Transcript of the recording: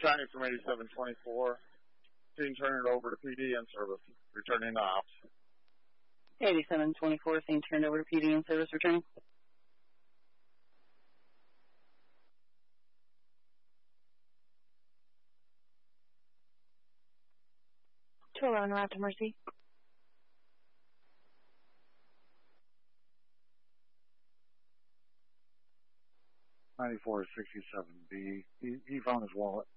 County from 8724. Team turning it over to PD and service. Returning to ops. 8724, scene turned over to PD and service returning. To 11 route to Mercy. $9467B. He found his wallet.